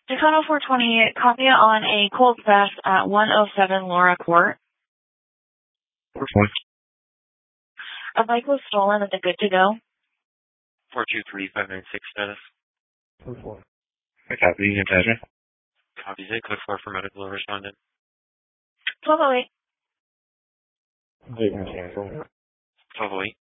Dakota 428, copy on a cold fast at 107 Laura Court. A bike was stolen. Is it good to go? 423-596 status. 4-4. I copy. You can pass me. Copies it. Code 4 for medical respondent. 1208. 1208.